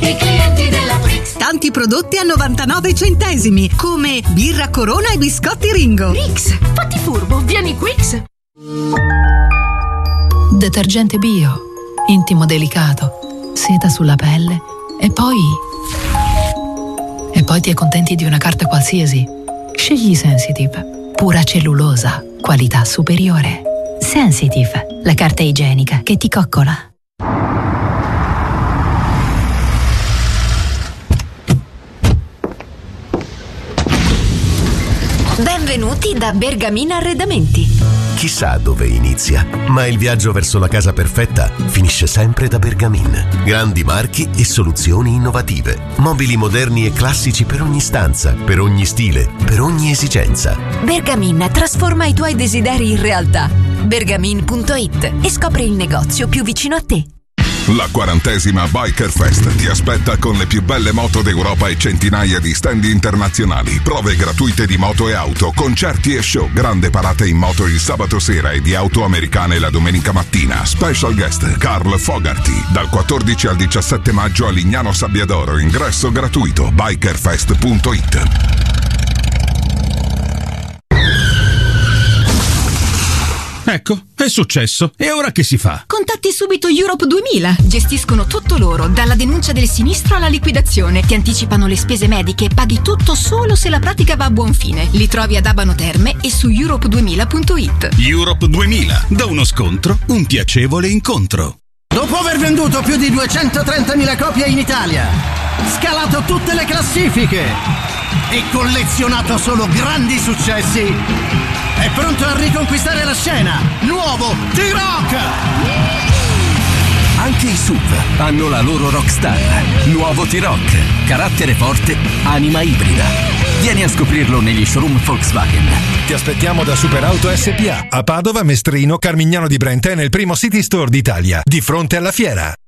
i clienti della Brix. Tanti prodotti a 99 centesimi, come birra Corona e biscotti Ringo. Brix, fatti furbo, vieni Quix. Detergente bio, intimo delicato, seta sulla pelle e poi ti accontenti di una carta qualsiasi. Scegli Sensitive, pura cellulosa, qualità superiore. Sensitive, la carta igienica che ti coccola. Benvenuti da Bergamin Arredamenti. Chissà dove inizia, ma il viaggio verso la casa perfetta finisce sempre da Bergamin. Grandi marchi e soluzioni innovative. Mobili moderni e classici per ogni stanza, per ogni stile, per ogni esigenza. Bergamin trasforma i tuoi desideri in realtà. Bergamin.it e scopri il negozio più vicino a te. La 40ª Biker Fest ti aspetta con le più belle moto d'Europa e centinaia di stand internazionali, prove gratuite di moto e auto, concerti e show, grande parata in moto il sabato sera e di auto americane la domenica mattina. Special guest Carl Fogarty. Dal 14 al 17 maggio a Lignano Sabbiadoro, ingresso gratuito. bikerfest.it. Ecco, è successo. E ora che si fa? Contatti subito Europe 2000. Gestiscono tutto loro, dalla denuncia del sinistro alla liquidazione. Ti anticipano le spese mediche, paghi tutto solo se la pratica va a buon fine. Li trovi ad Abano Terme e su Europe2000.it. Europe 2000. Da uno scontro, un piacevole incontro. Dopo aver venduto più di 230.000 copie in Italia, scalato tutte le classifiche e collezionato solo grandi successi, è pronto a riconquistare la scena. Nuovo T-Rock! Anche i SUV hanno la loro rockstar. Nuovo T-Rock. Carattere forte, anima ibrida. Vieni a scoprirlo negli showroom Volkswagen. Ti aspettiamo da Superauto SPA a Padova, Mestrino, Carmignano di Brenta e nel primo City Store d'Italia, di fronte alla fiera.